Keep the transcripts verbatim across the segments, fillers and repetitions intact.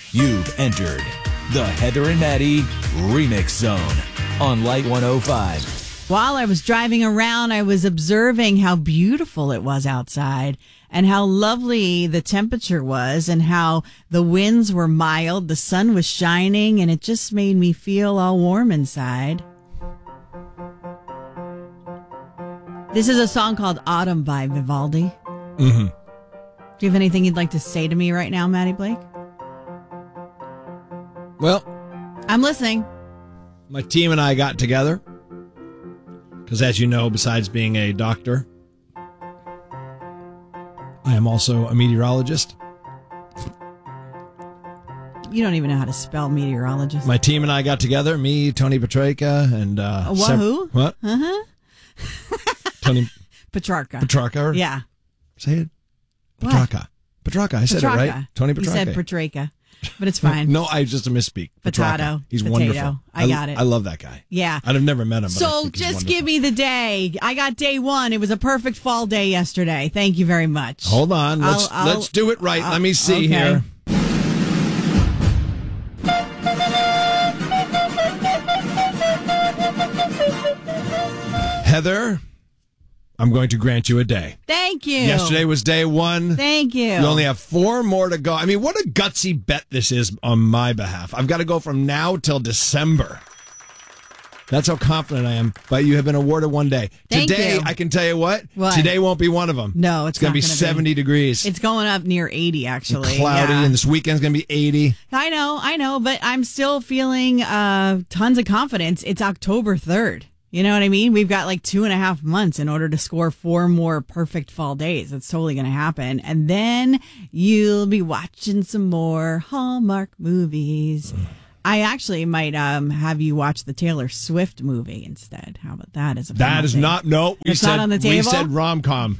You've entered the Heather and Maddie Remix Zone on Light one oh five. While I was driving around, I was observing how beautiful it was outside and how lovely the temperature was and how the winds were mild, the sun was shining, and it just made me feel all warm inside. This is a song called Autumn by Vivaldi. Mm-hmm. Do you have anything you'd like to say to me right now, Maddie Blake? Well, I'm listening. My team and I got together because, as you know, besides being a doctor, I am also a meteorologist. You don't even know how to spell meteorologist. My team and I got together, me, Tony Petrarca, and... Uh, uh, Wahoo? Sev- what? Uh-huh. Tony... Petrarca. Petrarca? Yeah. Say it. What? Petrarca. Petrarca. I said Petrarca. it right. Tony Petrarca. You said Petrarca, but it's fine. No, I just a misspeak. Petrarca. Potato. He's Potato. wonderful. I got it. I love that guy. Yeah. I've never met him. But I So think he's just wonderful. give me the day. I got day one. It was a perfect fall day yesterday. Thank you very much. Hold on. Let's I'll, I'll, let's do it right. I'll, Let me see okay. here. Heather, I'm going to grant you a day. Thank you. Yesterday was day one. Thank you. You only have four more to go. I mean, what a gutsy bet this is on my behalf. I've got to go from now till December. That's how confident I am. But you have been awarded one day. Thank Today, you. I can tell you what. What? Today won't be one of them. No, it's going to not be gonna seventy be. degrees. It's going up near eighty, actually. And cloudy, Yeah. and this weekend's going to be eighty. I know, I know, but I'm still feeling uh, tons of confidence. It's October third. You know what I mean? We've got like two and a half months in order to score four more perfect fall days. It's totally going to happen. And then you'll be watching some more Hallmark movies. I actually might um, have you watch the Taylor Swift movie instead. How about that as a That is penalty? not, no. We It's said, not on the We table? said rom-com.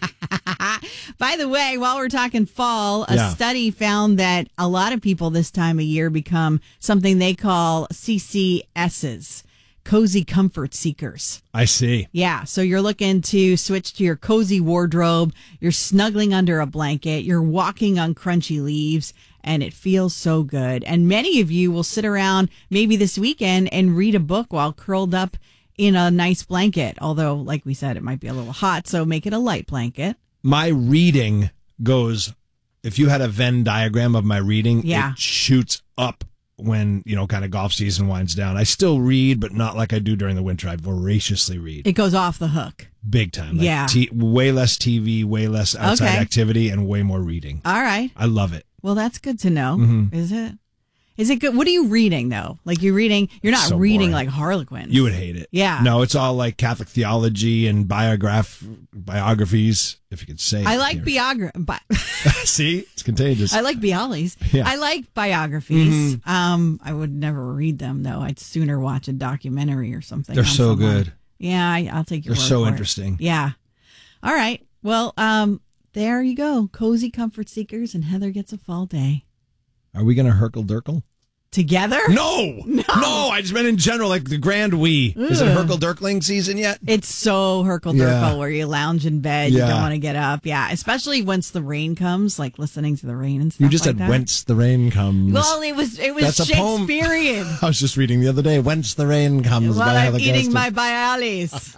By the way, while we're talking fall, a Yeah. study found that a lot of people this time of year become something they call C C S's, cozy comfort seekers. I see. Yeah, so you're looking to switch to your cozy wardrobe, you're snuggling under a blanket, you're walking on crunchy leaves, and it feels so good. And many of you will sit around maybe this weekend and read a book while curled up in a nice blanket. Although, like we said, it might be a little hot, so make it a light blanket. My reading goes, if you had a Venn diagram of my reading, Yeah. it shoots up when, you know, kind of golf season winds down. I still read, but not like I do during the winter. I voraciously read. It goes off the hook. Big time. Like Yeah. T- way less T V, way less outside Okay. activity, and way more reading. All right. I love it. Well, that's good to know. Mhm. Is it? Is it good? What are you reading, though? Like, you're reading, you're not So reading boring. like Harlequins. You would hate it. Yeah. No, it's all like Catholic theology and biograph biographies, if you could say. I it like here. biogra- bi- See? It's contagious. I like Bialys. Yeah. I like biographies. Mhm. Um, I would never read them, though. I'd sooner watch a documentary or something. They're on so someone. good. Yeah, I, I'll take your They're word so for it. interesting. Yeah. All right. Well, um, there you go. Cozy comfort seekers, and Heather gets a fall day. Are we going to Herkel Durkel? Together? No, No. no. I just meant in general, like the grand we. Is it Ugh. Herkel Durkling season yet? It's so Herkel Durkel Yeah. where you lounge in bed, you Yeah. don't want to get up. Yeah, especially once the rain comes, like listening to the rain and stuff You just like said that. whence the rain comes. Well, it was it was That's a poem. Shakespearean. I was just reading the other day, whence the rain comes While by I'm Heather eating Gaston. my Bialys.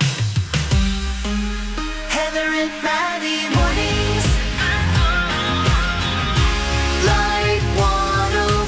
Heather and Maddie mornings. Light one oh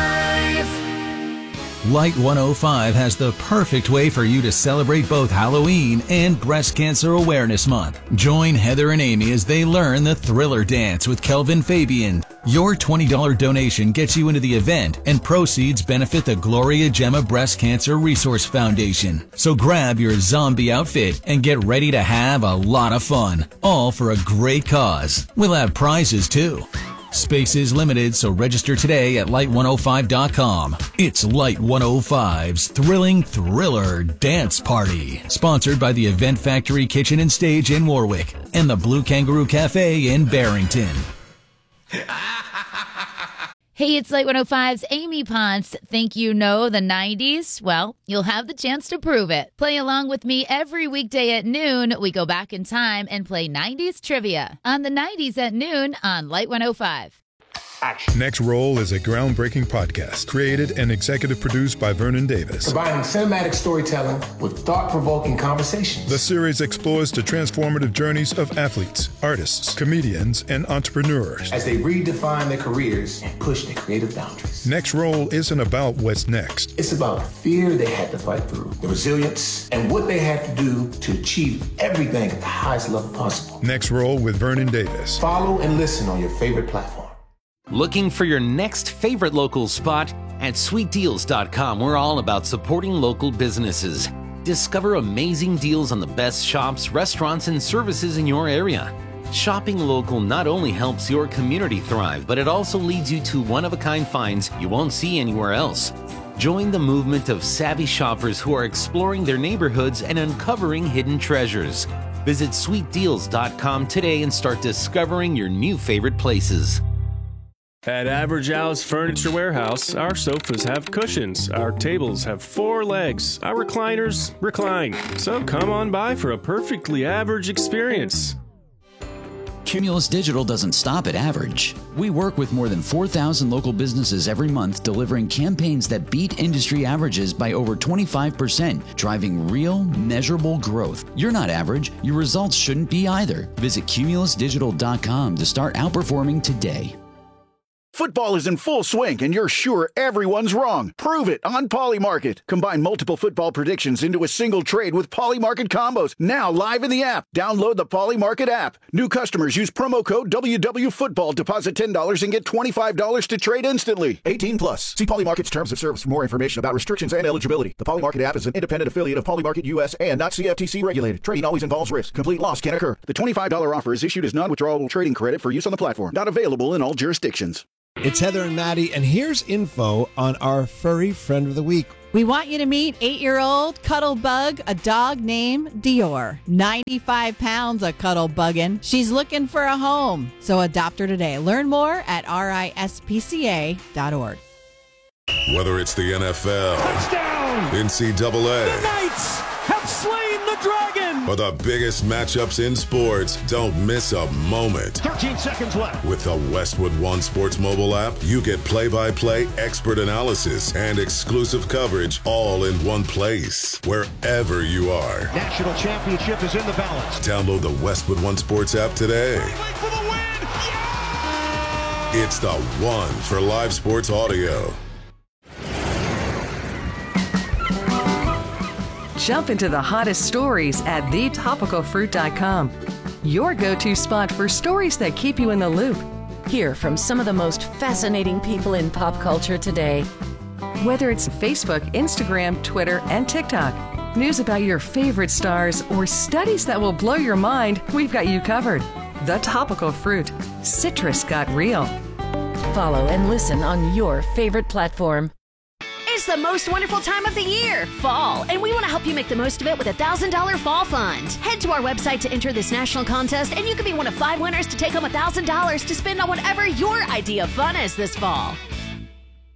five. Light one oh five has the perfect way for you to celebrate both Halloween and Breast Cancer Awareness Month. Join Heather and Amy as they learn the Thriller Dance with Kelvin Fabian. Your twenty dollars donation gets you into the event, and proceeds benefit the Gloria Gemma Breast Cancer Resource Foundation. So grab your zombie outfit and get ready to have a lot of fun, all for a great cause. We'll have prizes too. Space is limited, so register today at light one oh five dot com. It's Light one oh five's Thrilling Thriller Dance Party. Sponsored by the Event Factory Kitchen and Stage in Warwick and the Blue Kangaroo Cafe in Barrington. Hey, it's Light one oh five's Amy Ponce. Think you know the nineties? Well, you'll have the chance to prove it. Play along with me every weekday at noon. We go back in time and play nineties trivia on the nineties at noon on Light one oh five. action. Next Roll is a groundbreaking podcast created and executive produced by Vernon Davis. Combining cinematic storytelling with thought-provoking conversations. The series explores the transformative journeys of athletes, artists, comedians, and entrepreneurs as they redefine their careers and push their creative boundaries. Next Roll isn't about what's next. It's about the fear they had to fight through, the resilience, and what they had to do to achieve everything at the highest level possible. Next Roll with Vernon Davis. Follow and listen on your favorite platform. Looking for your next favorite local spot? At sweet deals dot com, we're all about supporting local businesses. Discover amazing deals on the best shops, restaurants, and services in your area. Shopping local not only helps your community thrive, but it also leads you to one-of-a-kind finds you won't see anywhere else. Join the movement of savvy shoppers who are exploring their neighborhoods and uncovering hidden treasures. Visit sweet deals dot com today and start discovering your new favorite places. At Average Al's Furniture Warehouse, our sofas have cushions, our tables have four legs, our recliners recline. So come on by for a perfectly average experience. Cumulus Digital doesn't stop at average. We work with more than four thousand local businesses every month, delivering campaigns that beat industry averages by over twenty-five percent, driving real, measurable growth. You're not average. Your results shouldn't be either. Visit cumulus digital dot com to start outperforming today. Football is in full swing, and you're sure everyone's wrong. Prove it on Polymarket. Combine multiple football predictions into a single trade with Polymarket combos. Now live in the app. Download the Polymarket app. New customers use promo code W W Football. Deposit ten dollars and get twenty-five dollars to trade instantly. eighteen plus. See Polymarket's terms of service for more information about restrictions and eligibility. The Polymarket app is an independent affiliate of Polymarket U S and not C F T C regulated. Trading always involves risk. Complete loss can occur. The twenty-five dollars offer is issued as non-withdrawable trading credit for use on the platform. Not available in all jurisdictions. It's Heather and Maddie, and here's info on our furry friend of the week. We want you to meet eight-year-old Cuddlebug, a dog named Dior. ninety-five pounds of Cuddlebuggin'. She's looking for a home, so adopt her today. Learn more at R I S P C A dot org. Whether it's the N F L, touchdown, N C double A, the Knights have slain the dragon, or the biggest matchups in sports, don't miss a moment. thirteen seconds left. With the Westwood One Sports mobile app, you get play-by-play, expert analysis, and exclusive coverage all in one place, wherever you are. National championship is in the balance. Download the Westwood One Sports app today. For the win. Yeah! It's the one for live sports audio. Jump into the hottest stories at the topical fruit dot com. Your go-to spot for stories that keep you in the loop. Hear from some of the most fascinating people in pop culture today. Whether it's Facebook, Instagram, Twitter, and TikTok, news about your favorite stars, or studies that will blow your mind, we've got you covered. The Topical Fruit. Citrus got real. Follow and listen on your favorite platform. It's the most wonderful time of the year, fall, and we want to help you make the most of it with a one thousand dollars Fall Fund. Head to our website to enter this national contest, and you could be one of five winners to take home one thousand dollars to spend on whatever your idea of fun is this fall.